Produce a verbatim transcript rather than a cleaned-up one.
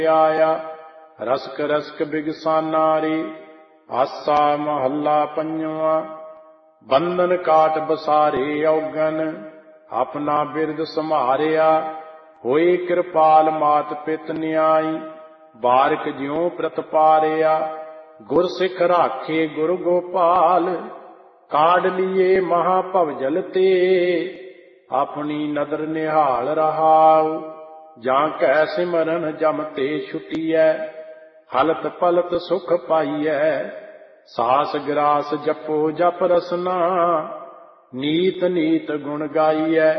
ਆਇਆ। Rusk rusk ਬਿਗਸਾਨਾ ਰੇ, ਆਸਾ ਮਹੱਲਾ ਪੰਜਵਾਂ। ਬੰਧਨ ਕਾਟ ਬਸਾਰੇ ਔਗਨ, ਆਪਣਾ ਬਿਰਦ ਸੰਭਾਰਿਆ। ਹੋਏ ਕਿਰਪਾਲ ਮਾਤ ਪਿਤ ਨਿਆਈ, ਬਾਰਿਕ ਜਿਉ ਪ੍ਰਤਪਾਰਿਆ। ਗੁਰ ਸਿੱਖ ਰਾਖੇ ਗੁਰ ਗੋਪਾਲ, ਕਾਢ ਲੀਏ ਮਹਾ ਭਵਜਲ ਤੇ। ਆਪਣੀ ਨਦਰ ਨਿਹਾਲ ਰਹਾਉ, ਜਾਂ ਕੈ ਸਿਮਰਨ ਜਮ ਤੇ ਛੁਟੀਐ। ਹਲਤ ਪਲਤ ਸੁਖ ਪਾਈਐ, ਸਾਸ ਗਰਾਸ ਜਪੋ ਜਪ ਰਸਨਾ। ਨੀਤ ਨੀਤ ਗੁਣ ਗਾਈਐ,